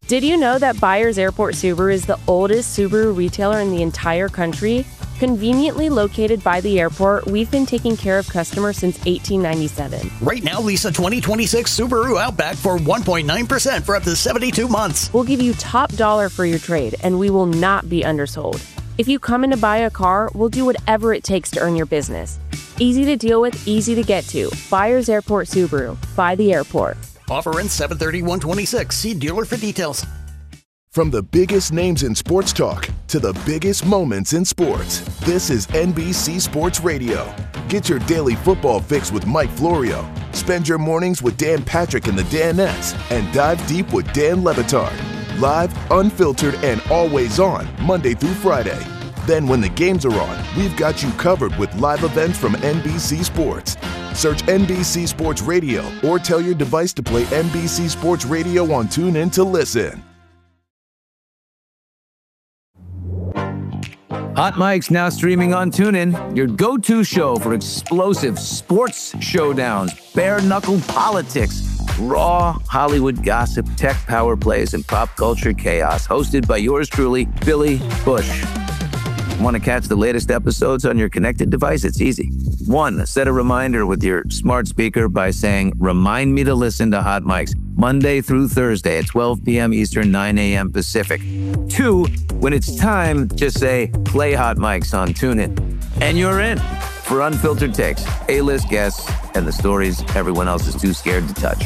Did you know that Byers Airport Subaru is the oldest Subaru retailer in the entire country? Conveniently located by the airport, we've been taking care of customers since 1897. Right now, lease a 2026 Subaru Outback for 1.9% for up to 72 months. We'll give you top dollar for your trade, and we will not be undersold. If you come in to buy a car, we'll do whatever it takes to earn your business. Easy to deal with, easy to get to. Byers Airport Subaru. By the airport. Offer ends 7/30/126. See dealer for details. From the biggest names in sports talk to the biggest moments in sports, this is NBC Sports Radio. Get your daily football fix with Mike Florio. Spend your mornings with Dan Patrick and the Danettes, and dive deep with Dan Le Batard. Live, unfiltered, and always on, Monday through Friday. Then when the games are on, we've got you covered with live events from NBC Sports. Search NBC Sports Radio or tell your device to play NBC Sports Radio on TuneIn to listen. Hot Mic's now streaming on TuneIn, your go-to show for explosive sports showdowns, bare-knuckle politics, raw Hollywood gossip, tech power plays, and pop culture chaos. Hosted by yours truly, Billy Bush. Want to catch the latest episodes on your connected device? It's easy. 1, set a reminder with your smart speaker by saying, "Remind me to listen to Hot Mics Monday through Thursday at 12 p.m. Eastern, 9 a.m. Pacific." 2, when it's time, just say, "Play Hot Mics on TuneIn." And you're in for unfiltered takes, A-list guests, and the stories everyone else is too scared to touch.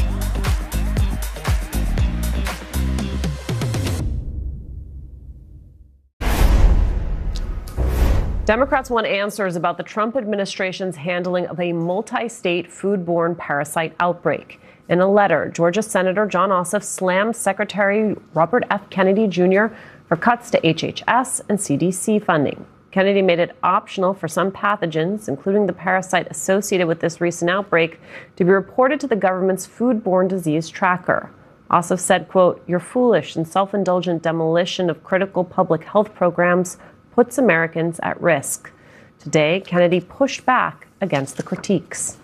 Democrats want answers about the Trump administration's handling of a multi-state foodborne parasite outbreak. In a letter, Georgia Senator Jon Ossoff slammed Secretary Robert F. Kennedy Jr. for cuts to HHS and CDC funding. Kennedy made it optional for some pathogens, including the parasite associated with this recent outbreak, to be reported to the government's foodborne disease tracker. Ossoff said, quote, "Your foolish and self-indulgent demolition of critical public health programs puts Americans at risk." Today, Kennedy pushed back against the critiques.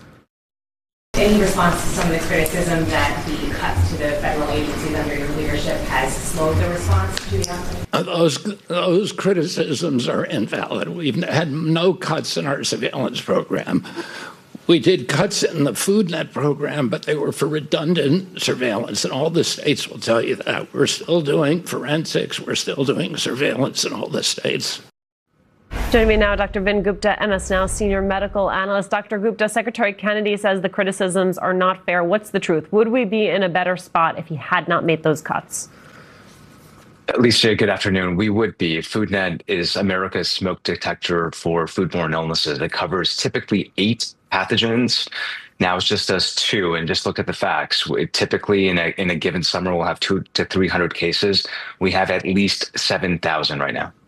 In response to some of the criticism that the cuts to the federal agencies under your leadership has slowed the response to the outbreak? Those criticisms are invalid. We've had no cuts in our surveillance program. We did cuts in the FoodNet program, but they were for redundant surveillance, and all the states will tell you that. We're still doing forensics. We're still doing surveillance in all the states. Joining me now, Dr. Vin Gupta, MS Now senior medical analyst. Dr. Gupta, Secretary Kennedy says the criticisms are not fair. What's the truth? Would we be in a better spot if he had not made those cuts? Alicia, good afternoon. We would be. FoodNet is America's smoke detector for foodborne illnesses. It covers typically 8 pathogens. Now it's just us 2, and just look at the facts. Typically, in a given summer, we'll have 200 to 300 cases. We have at least 7,000 right now.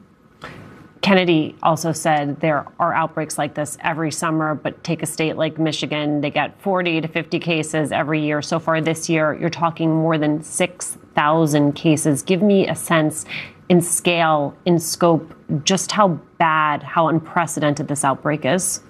Kennedy also said there are outbreaks like this every summer, but take a state like Michigan, they get 40 to 50 cases every year. So far this year, you're talking more than 6,000 cases. Give me a sense in scale, in scope, just how bad, how unprecedented this outbreak is.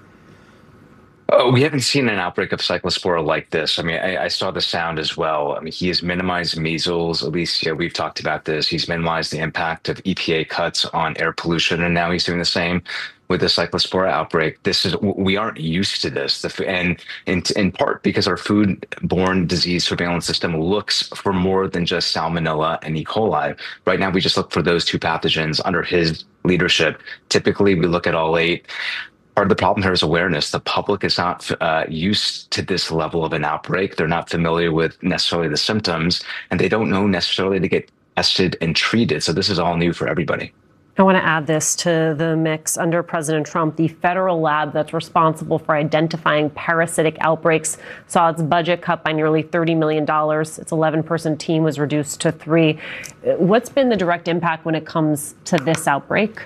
Oh, we haven't seen an outbreak of Cyclospora like this. I mean, I saw the sound as well. I mean, he has minimized measles. Alicia, we've talked about this. He's minimized the impact of EPA cuts on air pollution, and now he's doing the same with the Cyclospora outbreak. We aren't used to this, and in part because our foodborne disease surveillance system looks for more than just Salmonella and E. coli. Right now, we just look for those 2 pathogens under his leadership. Typically, we look at all 8. Part of the problem here is awareness. The public is not used to this level of an outbreak. They're not familiar with necessarily the symptoms, and they don't know necessarily to get tested and treated. So this is all new for everybody. I want to add this to the mix. Under President Trump, the federal lab that's responsible for identifying parasitic outbreaks saw its budget cut by nearly $30 million. Its 11-person team was reduced to 3. What's been the direct impact when it comes to this outbreak?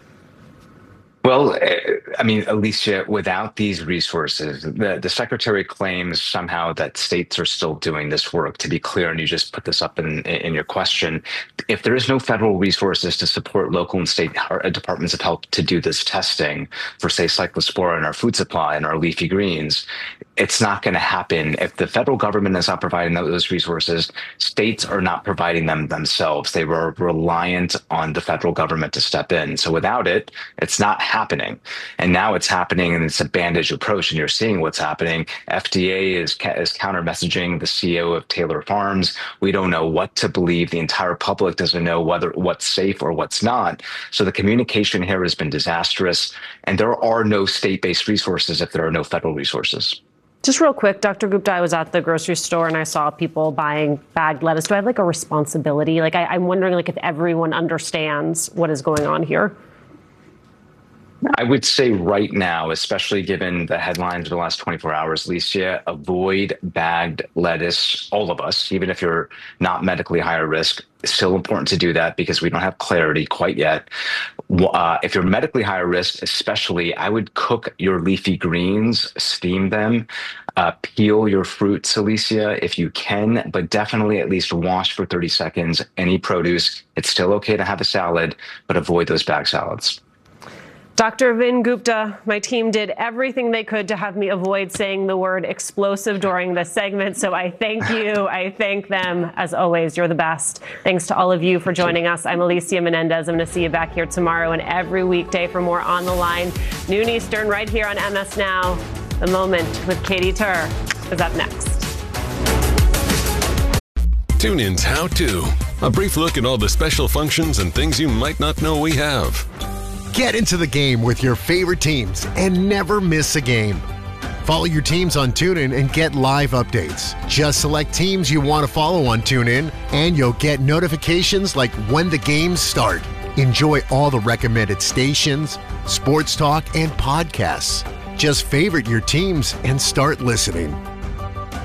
Well, I mean, Alicia, without these resources, the secretary claims somehow that states are still doing this work. To be clear, and you just put this up in your question, if there is no federal resources to support local and state departments of health to do this testing for, say, Cyclospora in our food supply and our leafy greens, It's not going to happen. If the federal government is not providing those resources, states are not providing them themselves. They were reliant on the federal government to step in. So without it, it's not happening. And now it's happening, and it's a bandage approach, and you're seeing what's happening. FDA is counter messaging the CEO of Taylor Farms. We don't know what to believe. The entire public doesn't know what's safe or what's not. So the communication here has been disastrous, and there are no state-based resources if there are no federal resources. Just real quick, Dr. Gupta, I was at the grocery store and I saw people buying bagged lettuce. Do I have like a responsibility? Like, I'm wondering like if everyone understands what is going on here. I would say right now, especially given the headlines of the last 24 hours, Alicia, avoid bagged lettuce, all of us, even if you're not medically higher risk. It's still important to do that because we don't have clarity quite yet. If you're medically higher risk, especially, I would cook your leafy greens, steam them, peel your fruits, Alicia, if you can, but definitely at least wash for 30 seconds any produce. It's still okay to have a salad, but avoid those bag salads. Dr. Vin Gupta, my team did everything they could to have me avoid saying the word explosive during this segment. So I thank you. I thank them. As always, you're the best. Thanks to all of you for joining us. I'm Alicia Menendez. I'm going to see you back here tomorrow and every weekday for more On the Line, noon Eastern, right here on MS Now. The Moment with Katie Tur is up next. TuneIn's How To. A brief look at all the special functions and things you might not know we have. Get into the game with your favorite teams and never miss a game. Follow your teams on TuneIn and get live updates. Just select teams you want to follow on TuneIn, and you'll get notifications like when the games start. Enjoy all the recommended stations, sports talk, and podcasts. Just favorite your teams and start listening.